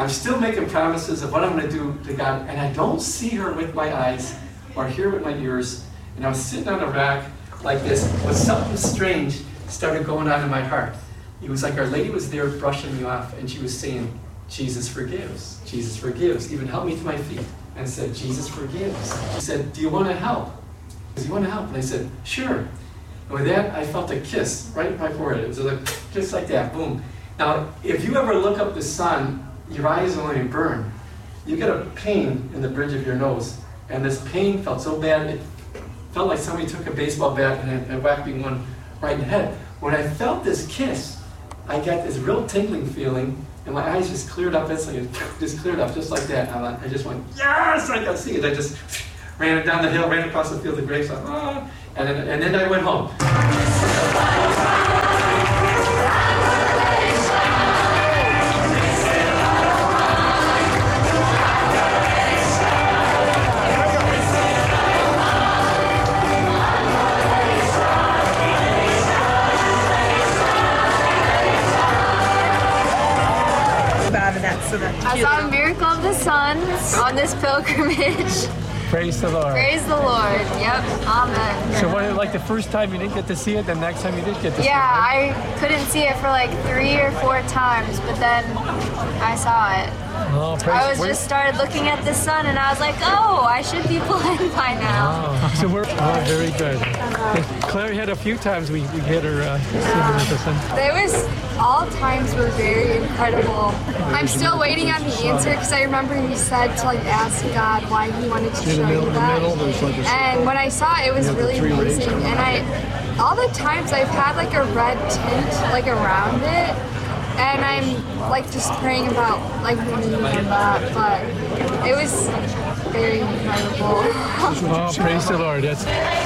I'm still making promises of what I'm going to do to God, and I don't see her with my eyes or hear with my ears. And I was sitting on a rack like this, but something strange started going on in my heart. It was like Our Lady was there brushing me off, and she was saying, Jesus forgives, Jesus forgives. Even helped me to my feet and said, Jesus forgives. She said, do you want to help? Do you want to help? And I said, sure. And with that, I felt a kiss right in my forehead. It was like, just like that, boom. Now, if you ever look up the sun, your eyes only burn. You get a pain in the bridge of your nose, and this pain felt so bad, it felt like somebody took a baseball bat and whacked me one right in the head. When I felt this kiss, I got this real tingling feeling, and my eyes just cleared up. It's like it just cleared up, just like that. I just went, yes, I got to see it. I just ran it down the hill, ran across the field of grapes, like, ah, and then I went home. I saw a miracle of the sun on this pilgrimage. Praise the Lord. Praise the Lord. Yep. Amen. So what, like the first time you didn't get to see it, the next time you did get to see it? Yeah, Right? I couldn't see it for like 3 or 4 times, but then I saw it. Oh, I just started looking at the sun, and I was like, oh, I should be blind by now. Oh, so we're very good. Claire had a few times we had her see the sun. There was, all times were very incredible. I'm still waiting on the answer because I remember he said to like ask God why he wanted to show you that. And when I saw it, it was really amazing. And all the times I've had like a red tint like around it. And I'm like just praying about like the meaning of that, but it was very incredible. Oh, praise the Lord. That's